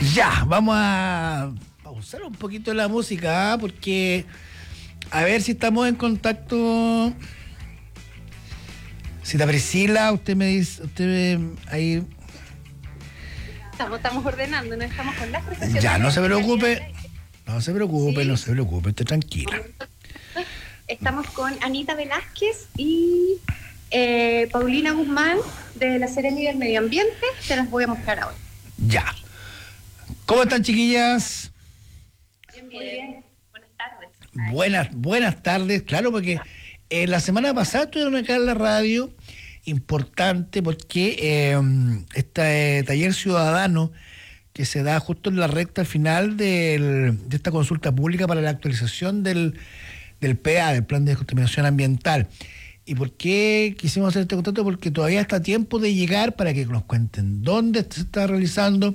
Ya, vamos a pausar un poquito la música, porque a ver si estamos en contacto. Cita Priscila, usted me dice, ahí. Estamos ordenando, no estamos con las profesionales. Ya, no se preocupe, esté tranquila. Estamos con Anita Velázquez y Paulina Guzmán de la Seremi del Medio Ambiente. Se las voy a mostrar ahora. Ya. ¿Cómo están, chiquillas? Muy bien. Buenas tardes. Buenas tardes, claro, porque la semana pasada estuvieron acá en la radio, importante, porque este taller ciudadano que se da justo en la recta final de esta consulta pública para la actualización del PA, del Plan de Descontaminación Ambiental. ¿Y por qué quisimos hacer este contacto? Porque todavía está a tiempo de llegar para que nos cuenten dónde se está realizando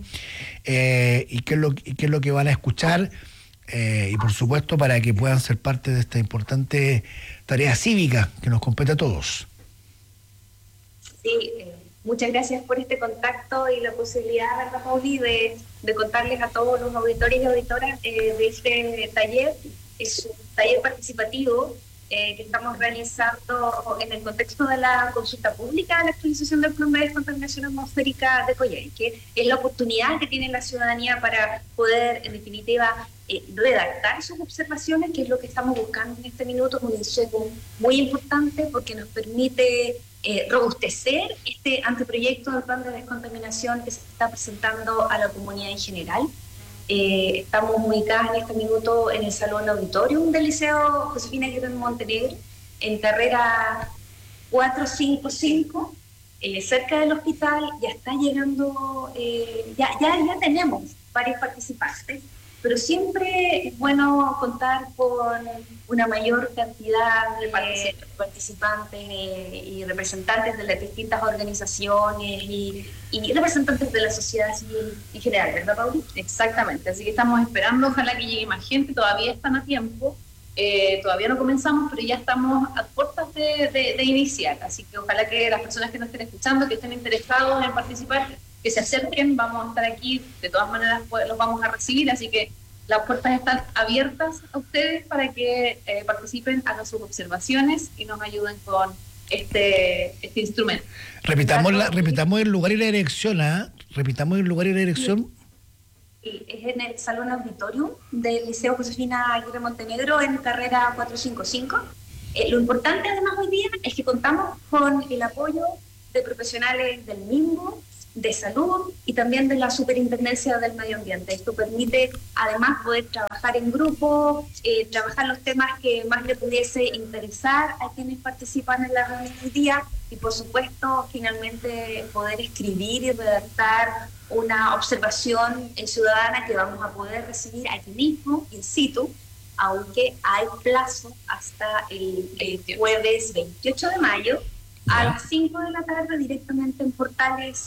y qué es lo que van a escuchar, y por supuesto para que puedan ser parte de esta importante tarea cívica que nos compete a todos. Sí, muchas gracias por este contacto y la posibilidad, ¿verdad, Pauli, de contarles a todos los auditores y auditoras de este taller. Es un taller participativo que estamos realizando en el contexto de la consulta pública, la actualización del Plan de Descontaminación Atmosférica de Coyhaique. Es la oportunidad que tiene la ciudadanía para poder, en definitiva, redactar sus observaciones, que es lo que estamos buscando en este minuto, un insumo muy importante porque nos permite robustecer este anteproyecto del Plan de Descontaminación que se está presentando a la comunidad en general. Estamos ubicadas en este minuto en el Salón Auditorium del Liceo Josefina Aguirre Montenegro, en carrera 455, cerca del hospital. Ya está llegando, ya tenemos varios participantes, pero siempre es bueno contar con una mayor cantidad de participantes y representantes de las distintas organizaciones y representantes de la sociedad civil en general, ¿verdad, Pauli? Exactamente, así que estamos esperando, ojalá que llegue más gente, todavía están a tiempo, todavía no comenzamos, pero ya estamos a puertas de iniciar, así que ojalá que las personas que nos estén escuchando, que estén interesados en participar, que se acerquen, vamos a estar aquí, de todas maneras los vamos a recibir, así que las puertas están abiertas a ustedes para que participen, hagan sus observaciones y nos ayuden con este instrumento. Repitamos el lugar y la dirección, Repitamos el lugar y la dirección. Sí, es en el Salón Auditorium del Liceo Josefina Aguirre Montenegro en carrera 455. Lo importante además hoy día es que contamos con el apoyo de profesionales del MIMBO, de salud y también de la Superintendencia del Medio Ambiente. Esto permite además poder trabajar en grupo, trabajar los temas que más le pudiese interesar a quienes participan en la reunión hoy día y por supuesto finalmente poder escribir y redactar una observación ciudadana que vamos a poder recibir aquí mismo, in situ, aunque hay plazo hasta el jueves 28 de mayo, a las 5 de la tarde directamente en Portales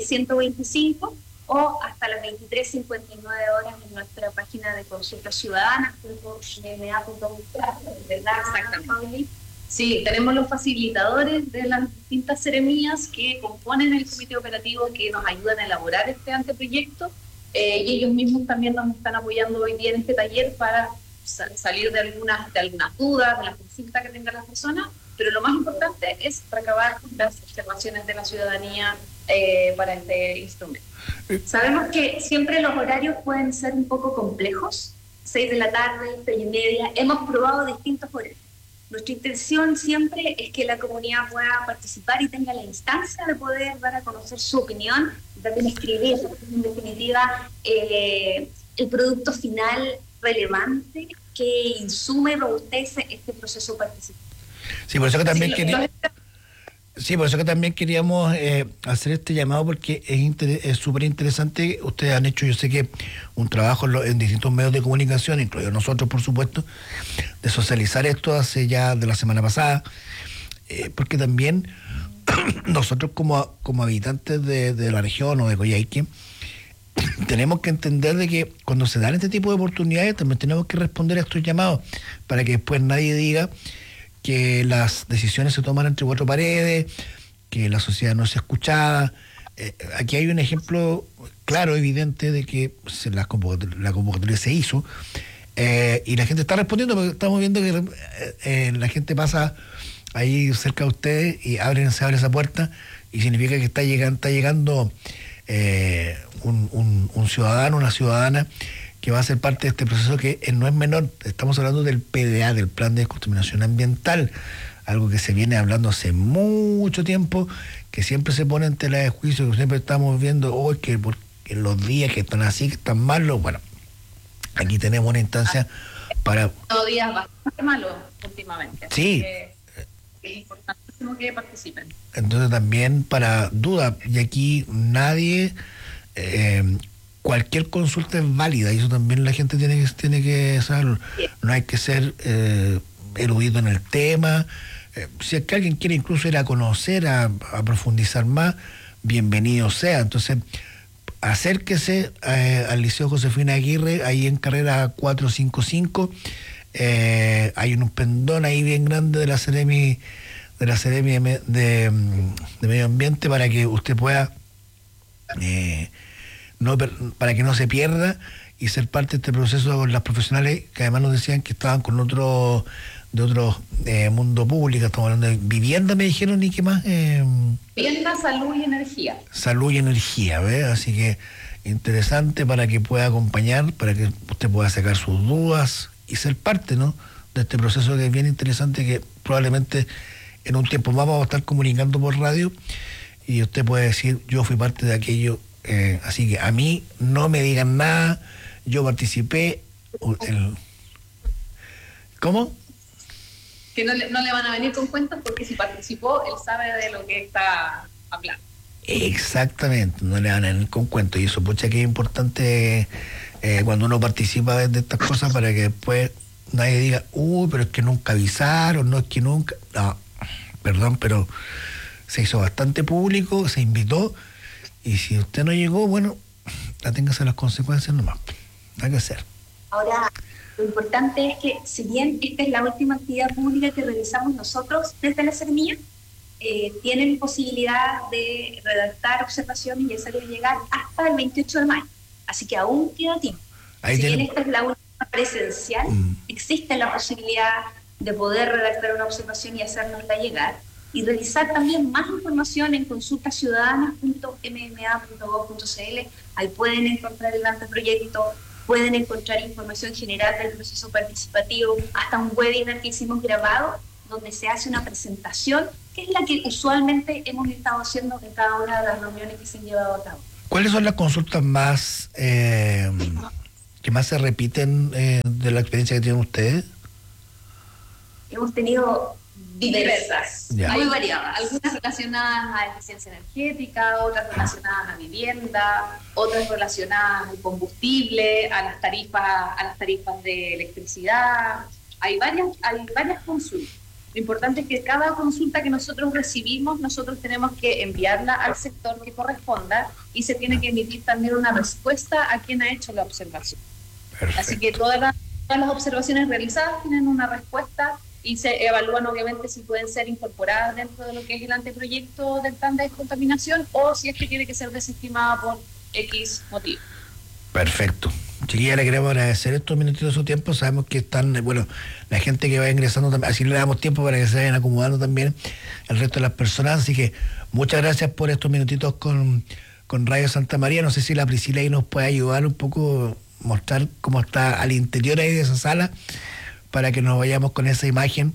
125 o hasta las 23:59 horas en nuestra página de consultas ciudadanas.ma.gov, ¿verdad? Exactamente. Sí, tenemos los facilitadores de las distintas seremías que componen el comité operativo que nos ayudan a elaborar este anteproyecto y ellos mismos también nos están apoyando hoy día en este taller para salir de algunas dudas, de las consultas que tengan las personas. Pero lo más importante es recabar las observaciones de la ciudadanía para este instrumento. Sabemos que siempre los horarios pueden ser un poco complejos, 6 de la tarde, 6:30, hemos probado distintos horarios. Nuestra intención siempre es que la comunidad pueda participar y tenga la instancia de poder dar a conocer su opinión, también escribir, en definitiva, el producto final relevante que insume y robustece este proceso participativo. Sí, por eso que también queríamos hacer este llamado, porque es súper interesante. Ustedes han hecho, yo sé que un trabajo en distintos medios de comunicación, incluidos nosotros, por supuesto, de socializar esto hace ya de la semana pasada, porque también nosotros como habitantes de la región o de Coyhaique, tenemos que entender de que cuando se dan este tipo de oportunidades también tenemos que responder a estos llamados para que después nadie diga que las decisiones se toman entre cuatro paredes, que la sociedad no es escuchada, aquí hay un ejemplo claro, evidente, de que la convocatoria se hizo, y la gente está respondiendo, porque estamos viendo que la gente pasa ahí cerca de ustedes y se abre esa puerta, y significa que está llegando un ciudadano, una ciudadana, que va a ser parte de este proceso que no es menor. Estamos hablando del PDA, del Plan de Descontaminación Ambiental, algo que se viene hablando hace mucho tiempo, que siempre se pone en tela de juicio, que siempre estamos viendo hoy que los días que están así, que están malos. Bueno, aquí tenemos una instancia para... Los días bastante malos últimamente. Sí. Es importantísimo que participen. Entonces también para duda, y aquí nadie... cualquier consulta es válida, y eso también la gente tiene que saberlo. No hay que ser erudito en el tema. Si es que alguien quiere incluso ir a conocer, a profundizar más, bienvenido sea. Entonces, acérquese al Liceo Josefina Aguirre, ahí en carrera 455. Hay un pendón ahí bien grande de la Seremi de Medio Ambiente, para que usted pueda... para que no se pierda y ser parte de este proceso con las profesionales que además nos decían que estaban con otro mundo público. Estamos hablando de vivienda, me dijeron, y qué más. Vivienda, salud y energía. Salud y energía, ¿ves? Así que interesante para que pueda acompañar, para que usted pueda sacar sus dudas y ser parte, ¿no?, de este proceso, que es bien interesante, que probablemente en un tiempo más vamos a estar comunicando por radio, y usted puede decir, yo fui parte de aquello. Así que a mí no me digan nada, yo participé. ¿Cómo? Que no le van a venir con cuentos, porque si participó, él sabe de lo que está hablando. Exactamente, no le van a venir con cuentos, y eso, pucha, que es importante cuando uno participa de estas cosas, para que después nadie diga, pero es que nunca avisaron, no es que nunca... No, perdón, pero se hizo bastante público, se invitó. Y si usted no llegó, bueno, aténgase a las consecuencias nomás. Hay que hacer. Ahora, lo importante es que, si bien esta es la última actividad pública que realizamos nosotros desde la Seremía, tienen posibilidad de redactar observaciones y hacerles llegar hasta el 28 de mayo. Así que aún queda tiempo. Si bien esta es la última presencial, existe la posibilidad de poder redactar una observación y hacérnosla llegar, y realizar también más información en consultasciudadanas.mma.gov.cl. Ahí pueden encontrar el anteproyecto, pueden encontrar información general del proceso participativo, hasta un webinar que hicimos grabado, donde se hace una presentación, que es la que usualmente hemos estado haciendo en cada una de las reuniones que se han llevado a cabo. ¿Cuáles son las consultas más que más se repiten de la experiencia que tienen ustedes? Hemos tenido diversas, muy variadas, algunas relacionadas a eficiencia energética, otras relacionadas a vivienda, otras relacionadas al combustible, a las tarifas de electricidad. Hay varias consultas. Lo importante es que cada consulta que nosotros recibimos, nosotros tenemos que enviarla al sector que corresponda, y se tiene que emitir también una respuesta a quien ha hecho la observación. Perfecto. Así que todas las observaciones realizadas tienen una respuesta, y se evalúan obviamente si pueden ser incorporadas dentro de lo que es el anteproyecto del plan de descontaminación, o si es que tiene que ser desestimada por X motivo. Perfecto. Chiquilla, le queremos agradecer estos minutitos de su tiempo. Sabemos que están, la gente que va ingresando también, así le damos tiempo para que se vayan acomodando también el resto de las personas. Así que muchas gracias por estos minutitos con Radio Santa María. No sé si la Priscila ahí nos puede ayudar un poco, mostrar cómo está al interior ahí de esa sala, para que nos vayamos con esa imagen.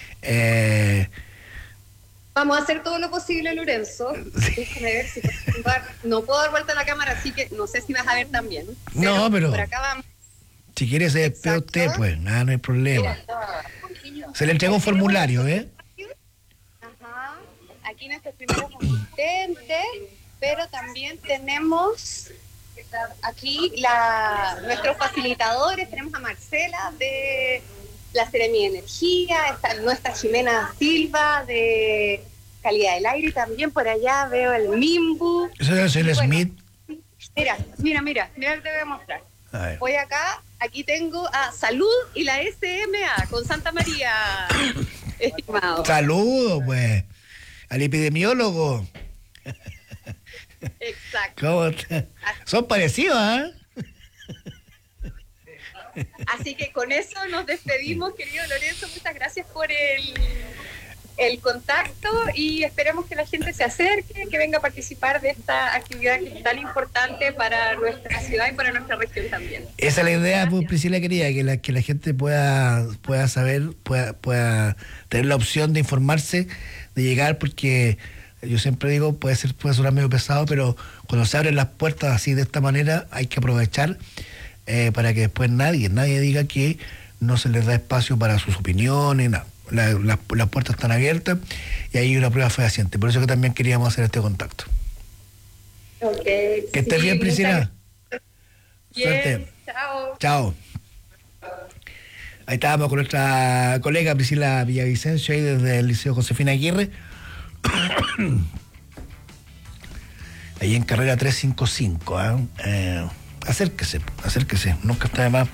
Vamos a hacer todo lo posible, Lorenzo. Sí. Déjame ver si no puedo dar vuelta a la cámara, así que no sé si vas a ver también. Pero por acá vamos. Si quiere se despide usted, pues nada, no hay problema. Se le entregó un formulario, Ajá. Aquí nuestros primeros asistentes, pero también tenemos aquí nuestros facilitadores. Tenemos a Marcela de la Seremi de Energía, está nuestra Jimena Silva de Calidad del Aire, y también por allá veo el Mimbu. Eso es el Smith. Mira lo que te voy a mostrar. Voy acá, aquí tengo a Salud y la SMA con Santa María, estimado. Saludos, pues, al epidemiólogo. Exacto. ¿Cómo son parecidos, ¿ah? Así que con eso nos despedimos, querido Lorenzo. Muchas gracias por el contacto y esperemos que la gente se acerque, que venga a participar de esta actividad que es tan importante para nuestra ciudad y para nuestra región también. Esa es la idea, pues, Priscila querida, que la gente pueda saber, pueda tener la opción de informarse, de llegar, porque yo siempre digo, puede sonar medio pesado, pero cuando se abren las puertas así de esta manera, hay que aprovechar para que después nadie diga que no se les da espacio para sus opiniones, nada. Las puertas están abiertas y hay una prueba fehaciente. Por eso que también queríamos hacer este contacto. Okay, que estés bien, Priscila. Bien, chao. Chao. Ahí estábamos con nuestra colega Priscila Villavicencio, ahí desde el Liceo Josefina Aguirre. Ahí en carrera 355. Acérquese. Nunca está de más.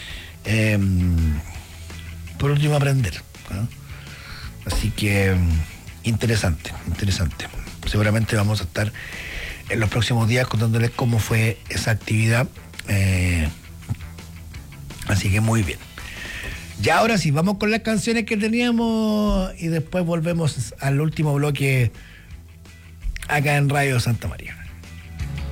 Por último, aprender. Así que interesante. Seguramente vamos a estar en los próximos días contándoles cómo fue esa actividad. Así que muy bien. Ya ahora sí, vamos con las canciones que teníamos y después volvemos al último bloque acá en Radio Santa María.